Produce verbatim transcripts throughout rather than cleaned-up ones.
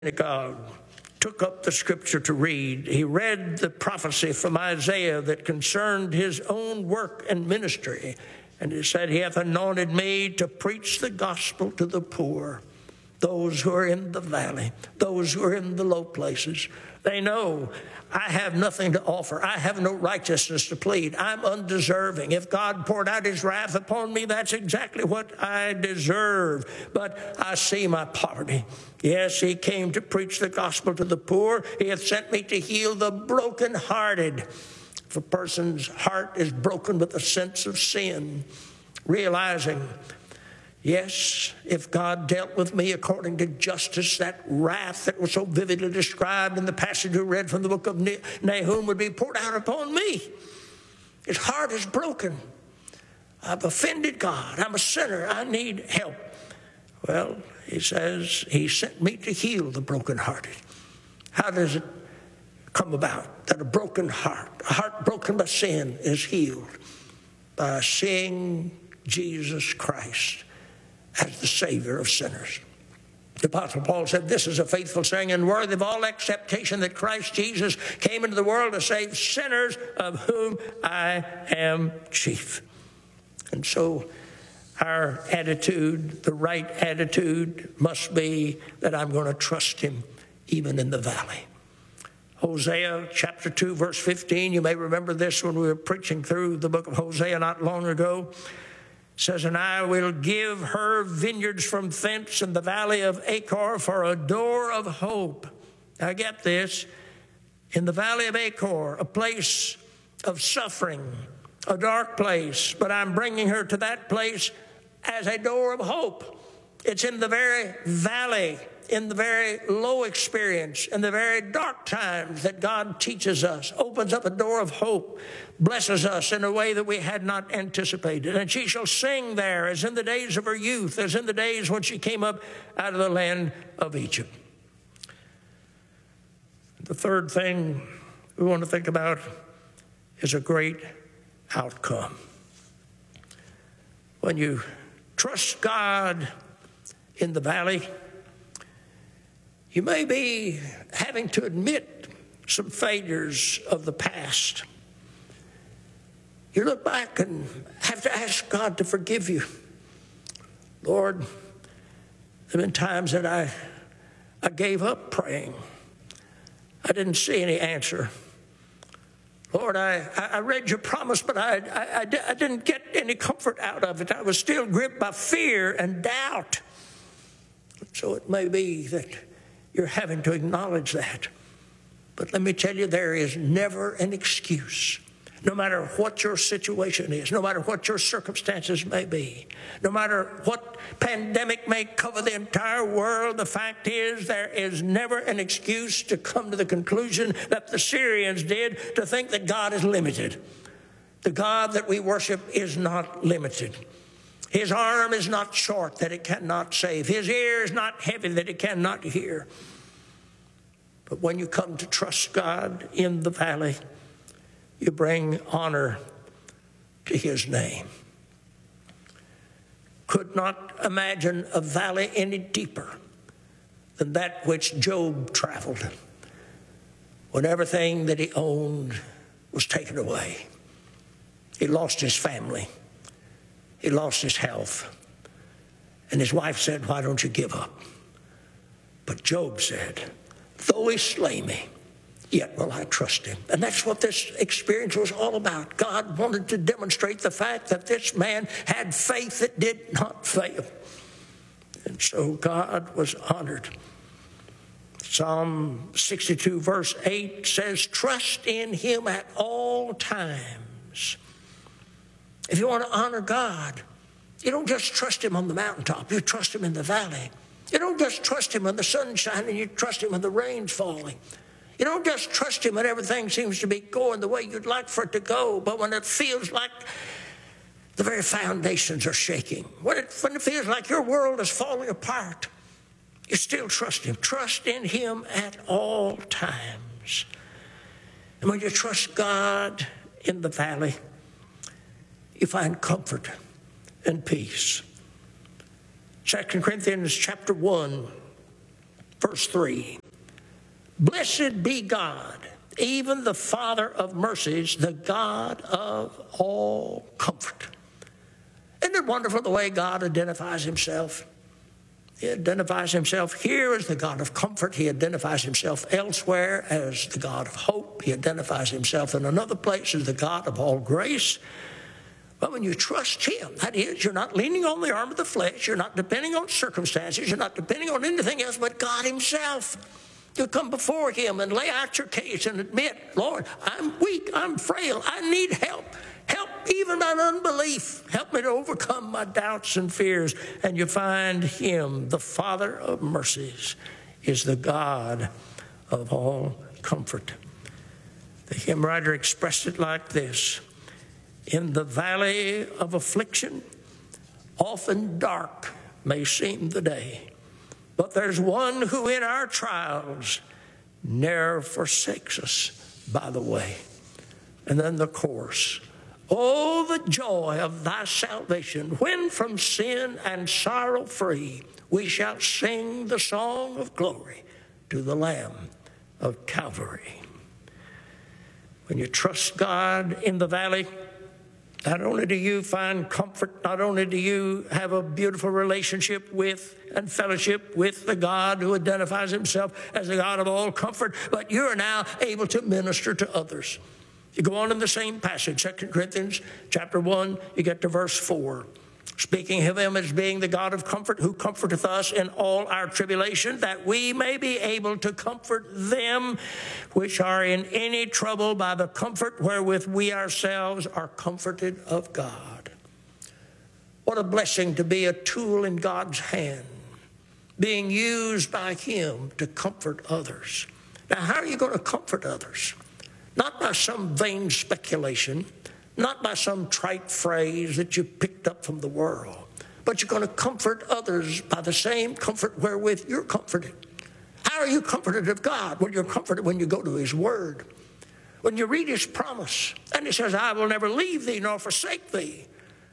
synagogue took up the scripture to read. He read the prophecy from Isaiah that concerned his own work and ministry. And he said, "He hath anointed me to preach the gospel to the poor, those who are in the valley, those who are in the low places." They know I have nothing to offer. I have no righteousness to plead. I'm undeserving. If God poured out his wrath upon me, that's exactly what I deserve. But I see my poverty. Yes, he came to preach the gospel to the poor. He hath sent me to heal the brokenhearted. If a person's heart is broken with a sense of sin, realizing, yes, if God dealt with me according to justice, that wrath that was so vividly described in the passage we read from the book of Nahum would be poured out upon me. His heart is broken. I've offended God. I'm a sinner. I need help. Well, he says he sent me to heal the brokenhearted. How does it come about that a broken heart, a heart broken by sin, is healed? By seeing Jesus Christ as the Savior of sinners. The Apostle Paul said, "This is a faithful saying and worthy of all acceptation, that Christ Jesus came into the world to save sinners, of whom I am chief." And so our attitude, the right attitude, must be that I'm going to trust him even in the valley. Hosea chapter two, verse fifteen, you may remember this when we were preaching through the book of Hosea not long ago. Says, "And I will give her vineyards from thence in the valley of Achor for a door of hope." Now get this, in the valley of Achor, a place of suffering, a dark place, but I'm bringing her to that place as a door of hope. It's in the very valley, in the very low experience, in the very dark times that God teaches us, opens up a door of hope, blesses us in a way that we had not anticipated. "And she shall sing there as in the days of her youth, as in the days when she came up out of the land of Egypt." The third thing we want to think about is a great outcome. When you trust God in the valley, you may be having to admit some failures of the past. You look back and have to ask God to forgive you. Lord, there have been times that I, I gave up praying. I didn't see any answer. Lord, I, I read your promise, but I, I, I didn't get any comfort out of it. I was still gripped by fear and doubt. So it may be that you're having to acknowledge that. But let me tell you, there is never an excuse. No matter what your situation is, no matter what your circumstances may be, no matter what pandemic may cover the entire world, the fact is there is never an excuse to come to the conclusion that the Syrians did, to think that God is limited. The God that we worship is not limited. His arm is not short that it cannot save. His ear is not heavy that it cannot hear. But when you come to trust God in the valley, you bring honor to his name. Could not imagine a valley any deeper than that which Job traveled when everything that he owned was taken away. He lost his family. He lost his health. And his wife said, "Why don't you give up?" But Job said, "Though he slay me, yet will I trust him." And that's what this experience was all about. God wanted to demonstrate the fact that this man had faith that did not fail. And so God was honored. Psalm sixty-two verse eight says, "Trust in him at all times." If you want to honor God, you don't just trust him on the mountaintop. You trust him in the valley. You don't just trust him when the sun's shining. You trust him when the rain's falling. You don't just trust him when everything seems to be going the way you'd like for it to go, but when it feels like the very foundations are shaking, when it, when it feels like your world is falling apart, you still trust him. Trust in him at all times. And when you trust God in the valley, you find comfort and peace. Second Corinthians chapter one, Verse three, blessed be God, even the Father of mercies, the God of all comfort. Isn't it wonderful the way God identifies himself? He identifies himself here as the God of comfort. He identifies himself elsewhere as the God of hope. He identifies himself in another place as the God of all grace. But when you trust him, that is, you're not leaning on the arm of the flesh. You're not depending on circumstances. You're not depending on anything else but God himself. You come before him and lay out your case and admit, Lord, I'm weak, I'm frail, I need help. Help even my unbelief. Help me to overcome my doubts and fears. And you find him, the Father of mercies, is the God of all comfort. The hymn writer expressed it like this: in the valley of affliction, often dark may seem the day, but there's one who in our trials ne'er forsakes us by the way. And then the chorus: oh, the joy of thy salvation, when from sin and sorrow free, we shall sing the song of glory to the Lamb of Calvary. When you trust God in the valley, not only do you find comfort, not only do you have a beautiful relationship with and fellowship with the God who identifies himself as the God of all comfort, but you're now able to minister to others. You go on in the same passage, Second Corinthians chapter one, you get to verse four. Speaking of him as being the God of comfort, who comforteth us in all our tribulation, that we may be able to comfort them which are in any trouble by the comfort wherewith we ourselves are comforted of God. What a blessing to be a tool in God's hand, being used by him to comfort others. Now, how are you going to comfort others? Not by some vain speculation, not by some trite phrase that you picked up from the world, but you're going to comfort others by the same comfort wherewith you're comforted. How are you comforted of God? Well, you're comforted when you go to his word, when you read his promise, and he says, I will never leave thee nor forsake thee.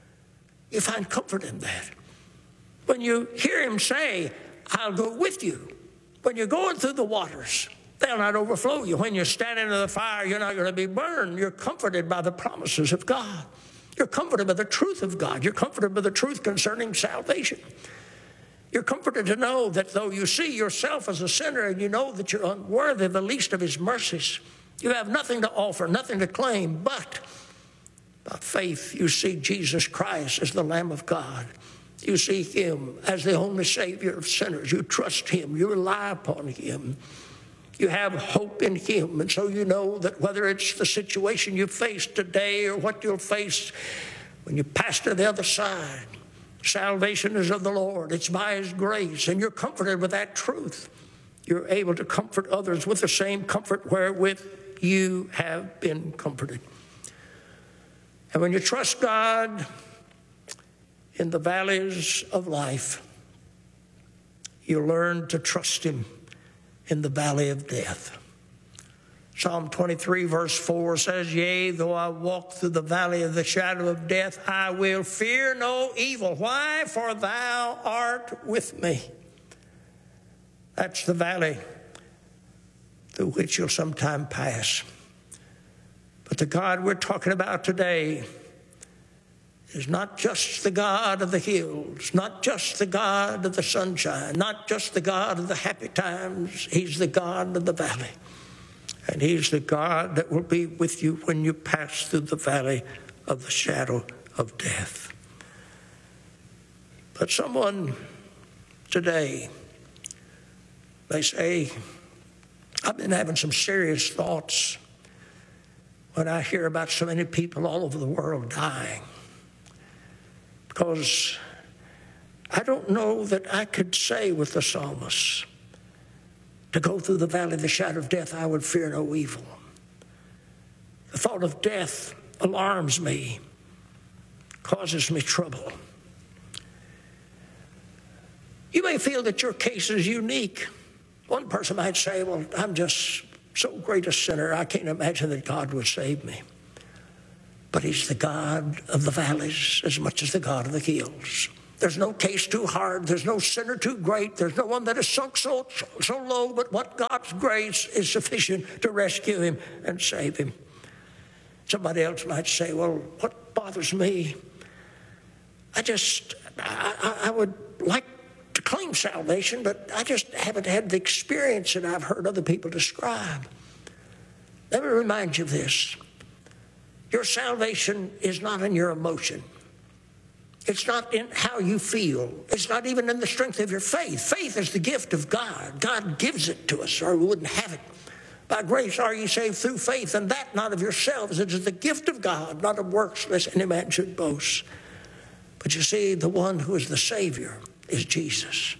You find comfort in that. When you hear him say, I'll go with you, when you're going through the waters, they'll not overflow you. When you're standing in the fire, you're not going to be burned. You're comforted by the promises of God. You're comforted by the truth of God. You're comforted by the truth concerning salvation. You're comforted to know that though you see yourself as a sinner and you know that you're unworthy of the least of his mercies, you have nothing to offer, nothing to claim, but by faith you see Jesus Christ as the Lamb of God. You see him as the only Savior of sinners. You trust him. You rely upon him. You have hope in him, and so you know that whether it's the situation you face today or what you'll face when you pass to the other side, salvation is of the Lord. It's by his grace, and you're comforted with that truth. You're able to comfort others with the same comfort wherewith you have been comforted. And when you trust God in the valleys of life, you learn to trust him in the valley of death. Psalm twenty-three verse four says, yea, though I walk through the valley of the shadow of death, I will fear no evil. Why? For thou art with me. That's the valley through which you'll sometime pass. But the God we're talking about today is not just the God of the hills, not just the God of the sunshine, not just the God of the happy times. He's the God of the valley. And he's the God that will be with you when you pass through the valley of the shadow of death. But someone today may say, I've been having some serious thoughts when I hear about so many people all over the world dying. Because I don't know that I could say with the psalmist, to go through the valley of the shadow of death, I would fear no evil. The thought of death alarms me, causes me trouble. You may feel that your case is unique. One person might say, well, I'm just so great a sinner, I can't imagine that God would save me. But he's the God of the valleys as much as the God of the hills. There's no case too hard. There's no sinner too great. There's no one that has sunk so, so low, but what God's grace is sufficient to rescue him and save him. Somebody else might say, well, what bothers me? I just, I, I would like to claim salvation, but I just haven't had the experience that I've heard other people describe. Let me remind you of this. Your salvation is not in your emotion. It's not in how you feel. It's not even in the strength of your faith. Faith is the gift of God. God gives it to us, or we wouldn't have it. By grace are ye saved through faith, and that not of yourselves. It is the gift of God, not of works, lest any man should boast. But you see, the one who is the Savior is Jesus.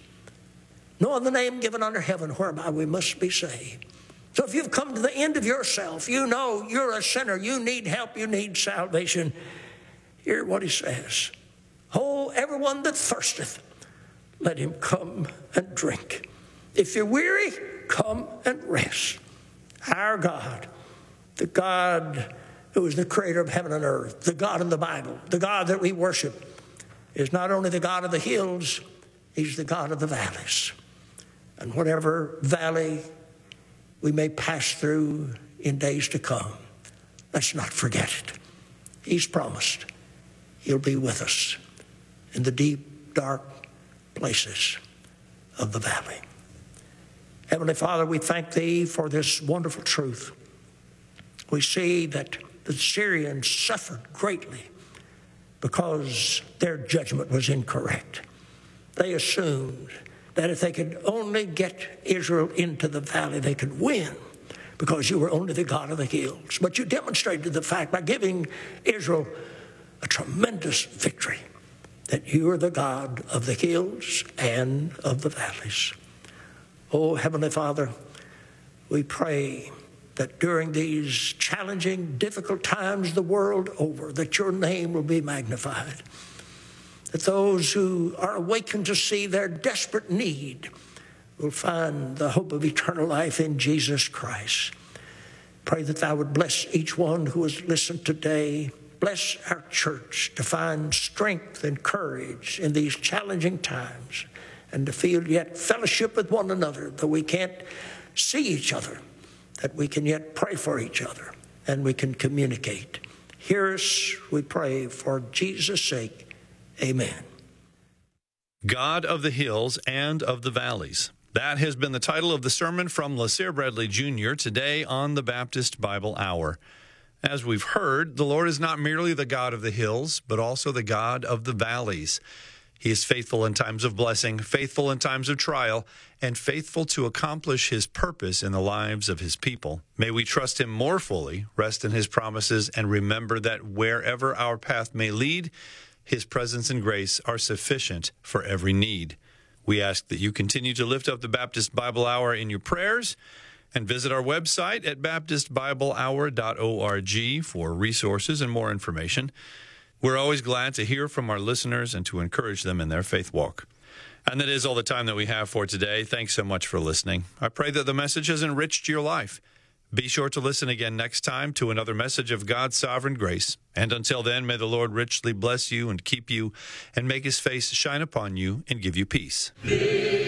No other name given under heaven whereby we must be saved. So if you've come to the end of yourself, you know you're a sinner, you need help, you need salvation. Hear what he says. Oh, everyone that thirsteth, let him come and drink. If you're weary, come and rest. Our God, the God who is the creator of heaven and earth, the God of the Bible, the God that we worship, is not only the God of the hills, he's the God of the valleys. And whatever valley we may pass through in days to come, let's not forget it. He's promised he'll be with us in the deep, dark places of the valley. Heavenly Father, we thank thee for this wonderful truth. We see that the Syrians suffered greatly because their judgment was incorrect. They assumed that if they could only get Israel into the valley, they could win because you were only the God of the hills. But you demonstrated the fact by giving Israel a tremendous victory that you are the God of the hills and of the valleys. Oh, Heavenly Father, we pray that during these challenging, difficult times the world over, that your name will be magnified, that those who are awakened to see their desperate need will find the hope of eternal life in Jesus Christ. Pray that thou would bless each one who has listened today. Bless our church to find strength and courage in these challenging times, and to feel yet fellowship with one another, though we can't see each other, that we can yet pray for each other and we can communicate. Hear us, we pray, for Jesus' sake. Amen. God of the hills and of the valleys. That has been the title of the sermon from LaSere Bradley Junior today on the Baptist Bible Hour. As we've heard, the Lord is not merely the God of the hills, but also the God of the valleys. He is faithful in times of blessing, faithful in times of trial, and faithful to accomplish his purpose in the lives of his people. May we trust him more fully, rest in his promises, and remember that wherever our path may lead, his presence and grace are sufficient for every need. We ask that you continue to lift up the Baptist Bible Hour in your prayers, and visit our website at baptist bible hour dot org for resources and more information. We're always glad to hear from our listeners and to encourage them in their faith walk. And that is all the time that we have for today. Thanks so much for listening. I pray that the message has enriched your life. Be sure to listen again next time to another message of God's sovereign grace. And until then, may the Lord richly bless you and keep you and make his face shine upon you and give you peace.